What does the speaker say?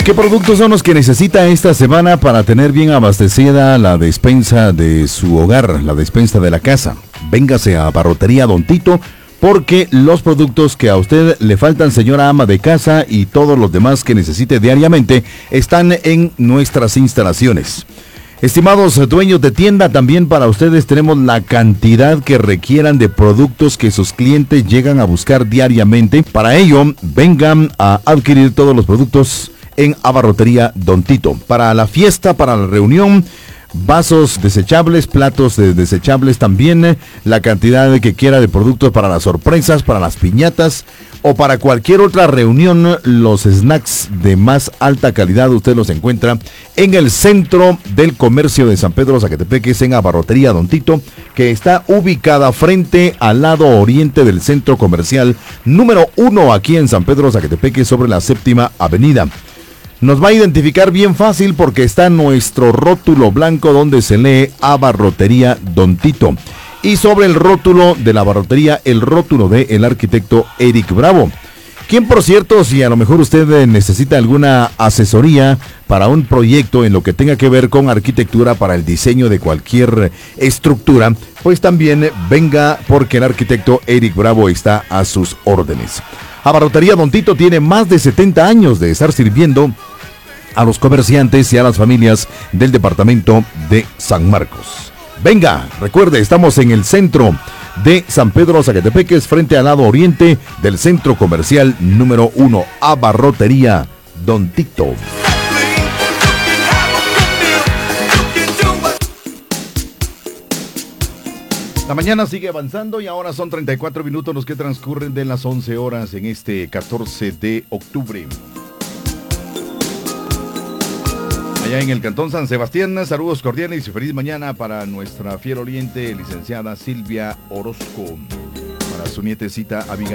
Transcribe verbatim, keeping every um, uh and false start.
¿Qué productos son los que necesita esta semana para tener bien abastecida la despensa de su hogar, la despensa de la casa? Véngase a Abarrotería Don Tito, porque los productos que a usted le faltan, señora ama de casa, y todos los demás que necesite diariamente, están en nuestras instalaciones. Estimados dueños de tienda, también para ustedes tenemos la cantidad que requieran de productos que sus clientes llegan a buscar diariamente. Para ello, vengan a adquirir todos los productos en Abarrotería Don Tito. Para la fiesta, para la reunión, vasos desechables, platos de desechables también, la cantidad que quiera de productos para las sorpresas, para las piñatas o para cualquier otra reunión. Los snacks de más alta calidad usted los encuentra en el centro del comercio de San Pedro Zacatepeques, en Abarrotería Don Tito, que está ubicada frente al lado oriente del centro comercial número uno aquí en San Pedro Zacatepeques, sobre la séptima avenida. Nos va a identificar bien fácil porque está nuestro rótulo blanco donde se lee Abarrotería Don Tito. Y sobre el rótulo de la abarrotería, el rótulo de el arquitecto Eric Bravo. Quien, por cierto, si a lo mejor usted necesita alguna asesoría para un proyecto en lo que tenga que ver con arquitectura, para el diseño de cualquier estructura, pues también venga, porque el arquitecto Eric Bravo está a sus órdenes. Abarrotería Don Tito tiene más de setenta años de estar sirviendo a los comerciantes y a las familias del departamento de San Marcos. Venga, recuerde, estamos en el centro de San Pedro Zacatepeques, frente al lado oriente del centro comercial número uno, Abarrotería Don Tito. La mañana sigue avanzando y ahora son treinta y cuatro minutos los que transcurren de las once horas en este catorce de octubre. Allá en el Cantón San Sebastián, saludos cordiales y feliz mañana para nuestra fiel oriente, licenciada Silvia Orozco, para su nietecita Abigail.